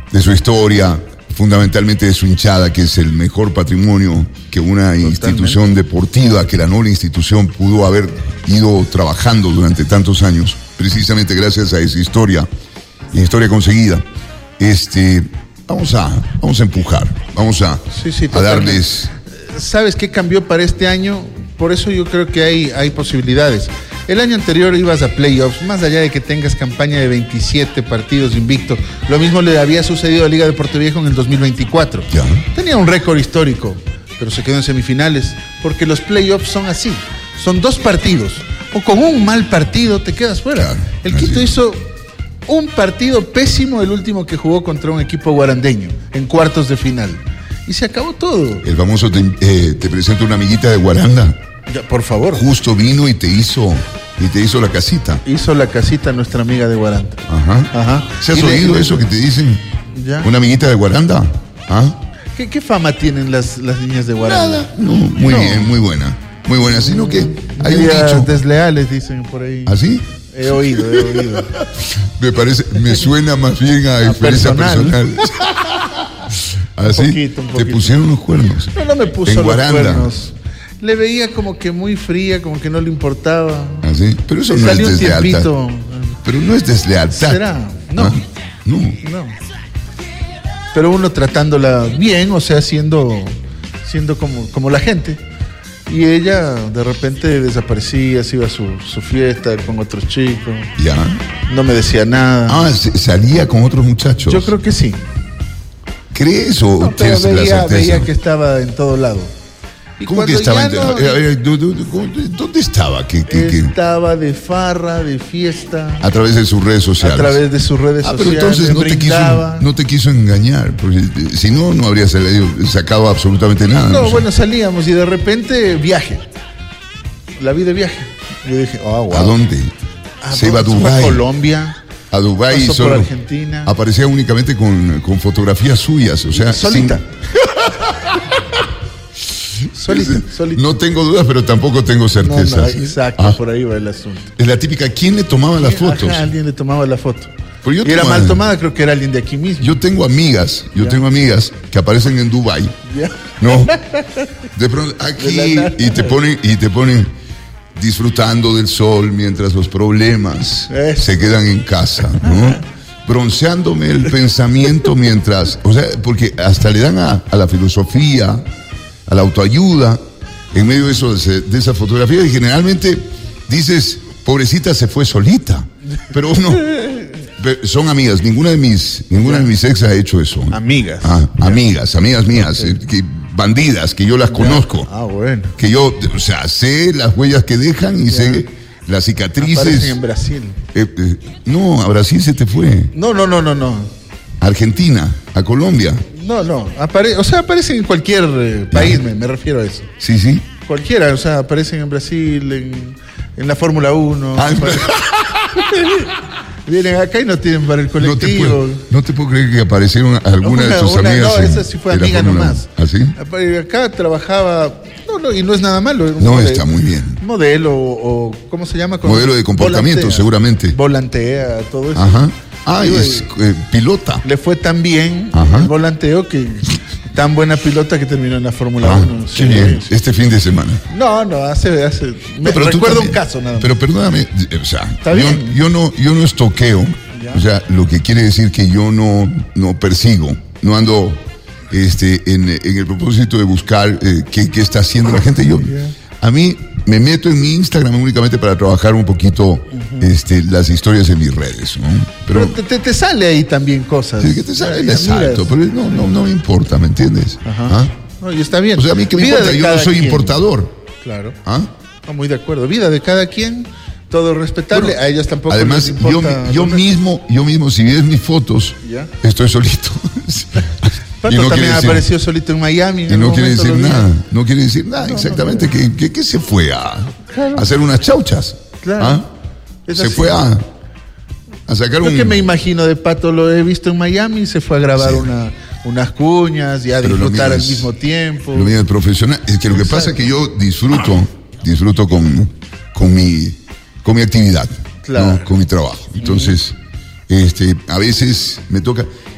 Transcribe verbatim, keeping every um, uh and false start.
de su historia, fundamentalmente de su hinchada, que es el mejor patrimonio que una Totalmente. institución deportiva, que la noble institución pudo haber ido trabajando durante tantos años, precisamente gracias a esa historia, historia conseguida. Este, vamos a, vamos a empujar, vamos a, sí, sí, a darles... ¿Sabes qué cambió para este año? Por eso yo creo que hay, hay posibilidades. El año anterior ibas a playoffs, más allá de que tengas campaña de veintisiete partidos invicto. Lo mismo le había sucedido a Liga de Puerto Viejo en el dos mil veinticuatro. Ya. Tenía un récord histórico, pero se quedó en semifinales, porque los playoffs son así. Son dos partidos, o con un mal partido te quedas fuera. Claro, el Quito hizo un partido pésimo, el último que jugó contra un equipo guarandeño, en cuartos de final. Y se acabó todo. El famoso, te, eh, te presento una amiguita de Guaranda. Ya, por favor. Justo vino y te hizo y te hizo la casita. Hizo la casita nuestra amiga de Guaranda. Ajá. Ajá. ¿Se has y oído le, eso que te dicen? Ya. ¿Una amiguita de Guaranda? ¿Ah? ¿Qué, qué fama tienen las, las niñas de Guaranda? Nada. No, muy no. bien, muy buena. Muy buena, sino que hay un Días dicho. desleales, dicen por ahí. ¿Ah, sí? He oído, he oído. me parece, me suena más bien a, a experiencia personal. personal. ¿Así? Un poquito, un poquito. ¿Te pusieron unos cuernos? No, no me puso en los Guaranda. cuernos. Le veía como que muy fría, como que no le importaba. ¿Así? Pero eso no es deslealtad. Pero no es deslealtad. ¿Será? No. ¿Ah? No. No. Pero uno tratándola bien, o sea, siendo, siendo como, como la gente. Y ella de repente desaparecía, se iba a su, su fiesta con otros chicos. Ya. No me decía nada. Ah, salía con otros muchachos. Yo creo que sí. ¿Crees o no, tienes veía, la certeza? Veía que estaba en todo lado. Y ¿Cómo que estaba? No, en, ¿Dónde estaba? ¿Qué, qué, estaba de farra, de fiesta. A través de sus redes sociales. A través de sus redes ah, sociales. Pero entonces no te, quiso, no te quiso engañar, porque si no, no habría salido, sacado absolutamente nada. No, no bueno, sé. salíamos y de repente viaje. La vi de viaje. Yo dije, oh, wow. ¿A dónde? ¿A Se iba a Dubái. A Colombia. A Dubái y solo Argentina. Aparecía únicamente con, con fotografías suyas, o sea, solita. Sin... solita, solita. No tengo dudas, pero tampoco tengo certeza. No, no, exacto, ah. por ahí va el asunto. Es la típica, ¿quién le tomaba las fotos? Ajá, alguien le tomaba la foto. Pero yo y era mal tomada, creo que era alguien de aquí mismo. Yo tengo amigas, yo ya. tengo amigas que aparecen en Dubái. Ya. No. De pronto aquí de y te ponen y te ponen disfrutando del sol mientras los problemas Eso. se quedan en casa, ¿no? Bronceándome el pensamiento mientras, o sea, porque hasta le dan a, a la filosofía, a la autoayuda, en medio de eso, de, de esa fotografía, y generalmente dices, pobrecita se fue solita, pero uno, son amigas, ninguna de mis, ninguna de mis ex ha hecho eso. Amigas. Ah, amigas, amigas mías, okay. que, bandidas, que yo las conozco. Ah, bueno. Que yo, o sea, sé las huellas que dejan y ya. sé las cicatrices. Aparecen en Brasil. Eh, eh, no, a Brasil se te fue. No, no, no, no, no. Argentina, a Colombia. No, no, apare o sea, aparecen en cualquier eh, país, me, me refiero a eso. Sí, sí. Cualquiera, o sea, aparecen en Brasil, en, en la Fórmula uno. Ah, vienen acá y no tienen para el colectivo. No te puedo, no te puedo creer que aparecieron algunas una, de tus una, amigas. No, esa sí fue amiga nomás. ¿Ah, sí? Acá trabajaba, no, no, y no es nada malo. No, modelo, está muy bien. Modelo o, ¿cómo se llama? Modelo de comportamiento, volantea, seguramente. Volantea, todo eso. Ajá. Ah, y es eh, pilota. Le fue tan bien Ajá. el volanteo que tan buena pilota que terminó en la Fórmula ah, uno. Qué sí, bien, sí. Este fin de semana. No, no, hace, hace me no, recuerdo un caso nada más. Pero perdóname, o sea, ¿Está yo, bien? yo no, yo no estoqueo, ya. o sea, lo que quiere decir que yo no, no persigo, no ando este, en, en el propósito de buscar eh, qué, qué está haciendo la gente. Yo, yeah. a mí me meto en mi Instagram únicamente para trabajar un poquito uh-huh. este, las historias en mis redes, ¿no? Pero, pero te, te, te sale ahí también cosas. Sí, que te sale, exacto, pero no, no, no me importa, ¿me entiendes? Ajá. ¿Ah? No, y está bien. O sea, a mí que me Vida importa, yo no soy quien. importador. Claro. ¿Ah? No, muy de acuerdo. Vida de cada quien, todo respetable. Bueno, a ellos tampoco además, les importa. Yo, yo mismo, yo mismo, si ves mis fotos, ¿ya? Estoy solito. Pato no también apareció solito en Miami. Y no quiere decir nada, no quiere decir nada, no, exactamente, no, no, no. Que, que, que se fue a, claro. a hacer unas chauchas. Claro. ¿Ah? Se así. fue a, a sacar Lo un... que me imagino de Pato lo he visto en Miami, se fue a grabar sí. una, unas cuñas y a Pero disfrutar al mismo tiempo. Lo mío es profesional, es que lo que Exacto. pasa es que yo disfruto, disfruto con, con, mi, con mi actividad, claro. ¿no? Con mi trabajo. Entonces, mm. este, a veces me toca...